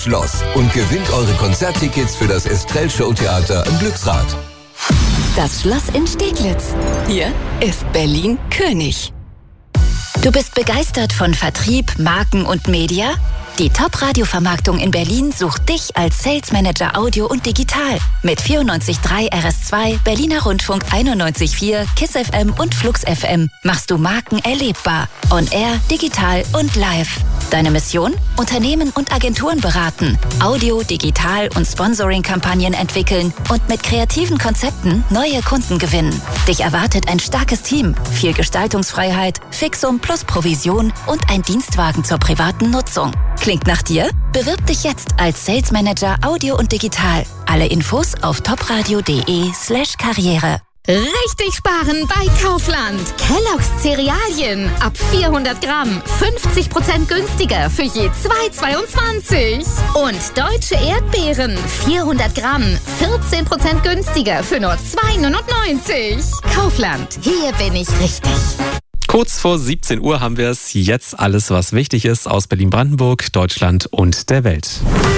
Schloss und gewinnt eure Konzerttickets für das Estrell Showtheater im Glücksrad. Das Schloss in Steglitz. Hier ist Berlin König. Du bist begeistert von Vertrieb, Marken und Media? Die Top-Radio-Vermarktung in Berlin sucht dich als Sales Manager Audio und Digital. Mit 94.3 RS2, Berliner Rundfunk 91.4, KISS FM und Flux FM machst du Marken erlebbar. On Air, digital und live. Deine Mission? Unternehmen und Agenturen beraten, Audio-, Digital- und Sponsoring-Kampagnen entwickeln und mit kreativen Konzepten neue Kunden gewinnen. Dich erwartet ein starkes Team, viel Gestaltungsfreiheit, Fixum plus Provision und ein Dienstwagen zur privaten Nutzung. Klingt nach dir? Bewirb dich jetzt als Sales Manager Audio und Digital. Alle Infos auf topradio.de/Karriere. Richtig sparen bei Kaufland. Kellogg's Cerealien ab 400 Gramm 50% günstiger für je 2,22. Und deutsche Erdbeeren 400 Gramm 14% günstiger für nur 2,99. Kaufland, hier bin ich richtig. Kurz vor 17 Uhr haben wir es. Jetzt alles, was wichtig ist aus Berlin-Brandenburg, Deutschland und der Welt.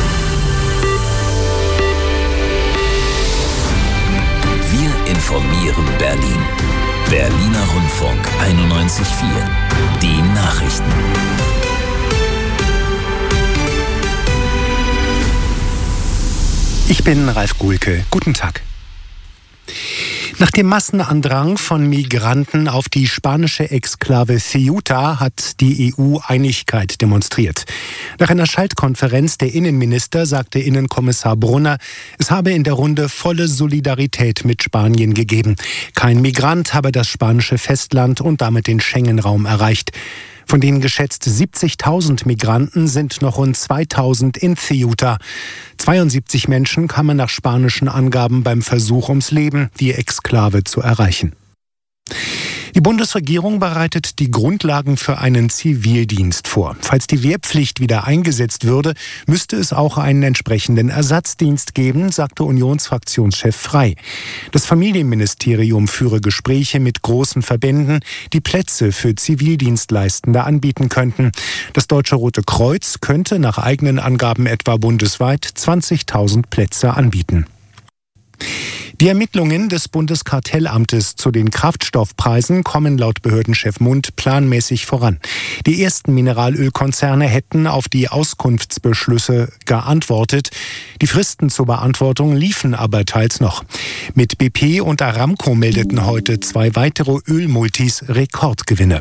Wir informieren Berlin. Berliner Rundfunk 91.4. Die Nachrichten. Ich bin Ralf Guhlke. Guten Tag. Nach dem Massenandrang von Migranten auf die spanische Exklave Ceuta hat die EU Einigkeit demonstriert. Nach einer Schaltkonferenz der Innenminister sagte Innenkommissar Brunner, es habe in der Runde volle Solidarität mit Spanien gegeben. Kein Migrant habe das spanische Festland und damit den Schengen-Raum erreicht. Von den geschätzt 70.000 Migranten sind noch rund 2.000 in Ceuta. 72 Menschen kamen nach spanischen Angaben beim Versuch ums Leben, die Exklave zu erreichen. Die Bundesregierung bereitet die Grundlagen für einen Zivildienst vor. Falls die Wehrpflicht wieder eingesetzt würde, müsste es auch einen entsprechenden Ersatzdienst geben, sagte Unionsfraktionschef Frey. Das Familienministerium führe Gespräche mit großen Verbänden, die Plätze für Zivildienstleistende anbieten könnten. Das Deutsche Rote Kreuz könnte nach eigenen Angaben etwa bundesweit 20.000 Plätze anbieten. Die Ermittlungen des Bundeskartellamtes zu den Kraftstoffpreisen kommen laut Behördenchef Mund planmäßig voran. Die ersten Mineralölkonzerne hätten auf die Auskunftsbeschlüsse geantwortet. Die Fristen zur Beantwortung liefen aber teils noch. Mit BP und Aramco meldeten heute 2 weitere Ölmultis Rekordgewinne.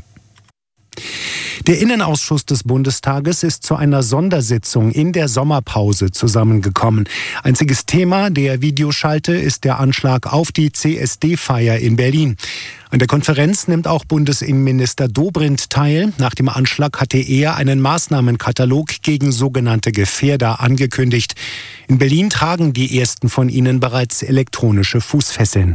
Der Innenausschuss des Bundestages ist zu einer Sondersitzung in der Sommerpause zusammengekommen. Einziges Thema der Videoschalte ist der Anschlag auf die CSD-Feier in Berlin. An der Konferenz nimmt auch Bundesinnenminister Dobrindt teil. Nach dem Anschlag hatte er einen Maßnahmenkatalog gegen sogenannte Gefährder angekündigt. In Berlin tragen die ersten von ihnen bereits elektronische Fußfesseln.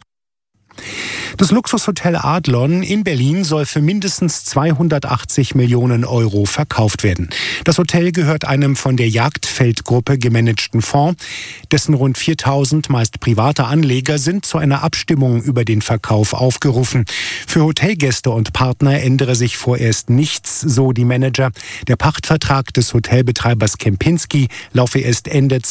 Das Luxushotel Adlon in Berlin soll für mindestens 280 Millionen Euro verkauft werden. Das Hotel gehört einem von der Jagdfeldgruppe gemanagten Fonds. Dessen rund 4.000 meist private Anleger sind zu einer Abstimmung über den Verkauf aufgerufen. Für Hotelgäste und Partner ändere sich vorerst nichts, so die Manager. Der Pachtvertrag des Hotelbetreibers Kempinski laufe erst Ende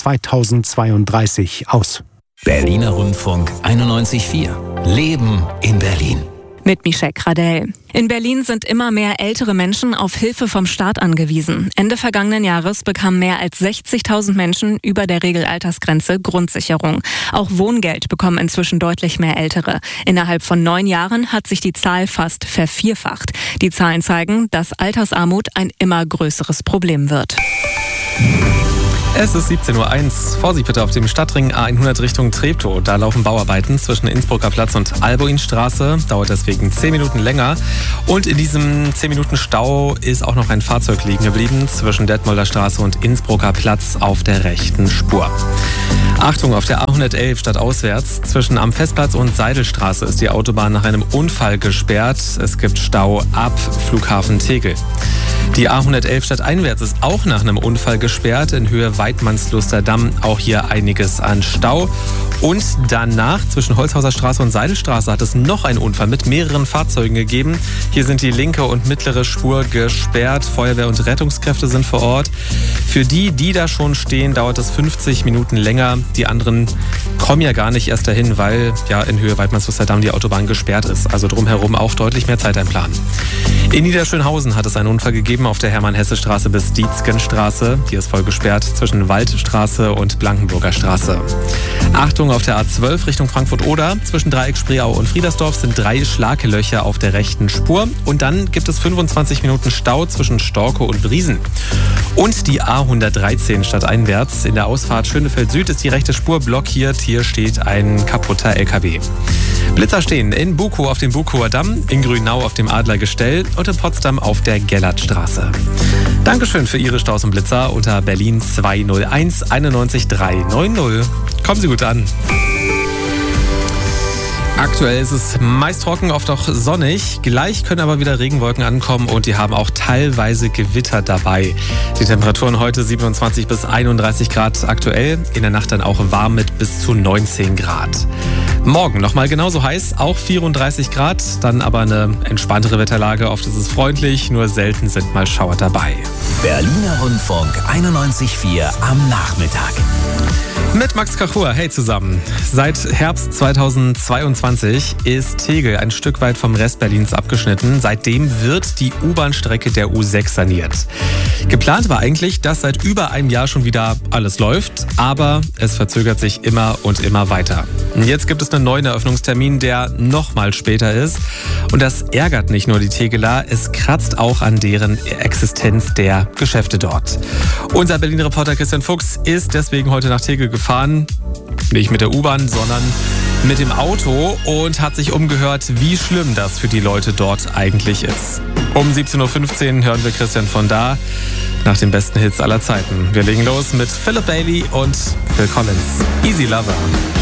2032 aus. Berliner Rundfunk 91.4. Leben in Berlin. Mit Michelle Gradell. In Berlin sind immer mehr ältere Menschen auf Hilfe vom Staat angewiesen. Ende vergangenen Jahres bekamen mehr als 60.000 Menschen über der Regelaltersgrenze Grundsicherung. Auch Wohngeld bekommen inzwischen deutlich mehr Ältere. Innerhalb von 9 Jahren hat sich die Zahl fast vervierfacht. Die Zahlen zeigen, dass Altersarmut ein immer größeres Problem wird. Es ist 17.01 Uhr. Vorsicht bitte auf dem Stadtring A100 Richtung Treptow. Da laufen Bauarbeiten zwischen Innsbrucker Platz und Alboinstraße. Dauert deswegen 10 Minuten länger. Und in diesem 10 Minuten Stau ist auch noch ein Fahrzeug liegen geblieben zwischen Detmolder Straße und Innsbrucker Platz auf der rechten Spur. Achtung, auf der A111 stadtauswärts zwischen Am Festplatz und Seidelstraße ist die Autobahn nach einem Unfall gesperrt. Es gibt Stau ab Flughafen Tegel. Die A111 stadteinwärts ist auch nach einem Unfall gesperrt in Höhe Weidmannsluster Damm. Auch hier einiges an Stau. Und danach zwischen Holzhauser Straße und Seidelstraße hat es noch einen Unfall mit mehreren Fahrzeugen gegeben. Hier sind die linke und mittlere Spur gesperrt. Feuerwehr und Rettungskräfte sind vor Ort. Für die da schon stehen, dauert es 50 Minuten länger. Die anderen kommen ja gar nicht erst dahin, weil ja in Höhe Weidmanns-Wusterdamm die Autobahn gesperrt ist. Also drumherum auch deutlich mehr Zeit einplanen. In Niederschönhausen hat es einen Unfall gegeben auf der Hermann-Hesse-Straße bis Dietzgenstraße. Die ist voll gesperrt zwischen Waldstraße und Blankenburger Straße. Achtung, auf der A12 Richtung Frankfurt-Oder. Zwischen Dreieck Spreeau und Friedersdorf sind 3 Schlaglöcher auf der rechten Spur. Und dann gibt es 25 Minuten Stau zwischen Storkow und Briesen. Und die A113 stadteinwärts. In der Ausfahrt Schönefeld Süd ist die rechte Spur blockiert. Hier steht ein kaputter LKW. Blitzer stehen in Bukow auf dem Bukower Damm, in Grünau auf dem Adlergestell und in Potsdam auf der Gellertstraße. Dankeschön für Ihre Staus und Blitzer unter Berlin 201 91 390. Kommen Sie gut an. Aktuell ist es meist trocken, oft auch sonnig. Gleich können aber wieder Regenwolken ankommen und die haben auch teilweise Gewitter dabei. Die Temperaturen heute 27 bis 31 Grad aktuell. In der Nacht dann auch warm mit bis zu 19 Grad. Morgen nochmal genauso heiß, auch 34 Grad. Dann aber eine entspanntere Wetterlage. Oft ist es freundlich, nur selten sind mal Schauer dabei. Berliner Rundfunk 91,4 am Nachmittag. Mit Max Kachur, hey zusammen. Seit Herbst 2022 ist Tegel ein Stück weit vom Rest Berlins abgeschnitten. Seitdem wird die U-Bahn-Strecke der U6 saniert. Geplant war eigentlich, dass seit über einem Jahr schon wieder alles läuft, aber es verzögert sich immer und immer weiter. Jetzt gibt es einen neuen Eröffnungstermin, der noch mal später ist. Und das ärgert nicht nur die Tegeler, es kratzt auch an deren Existenz der Geschäfte dort. Unser Berlin-Reporter Christian Fuchs ist deswegen heute nach Tegel gefahren. Nicht mit der U-Bahn, sondern mit dem Auto und hat sich umgehört, wie schlimm das für die Leute dort eigentlich ist. Um 17.15 Uhr hören wir Christian von da nach den besten Hits aller Zeiten. Wir legen los mit Philip Bailey und Phil Collins. Easy Lover.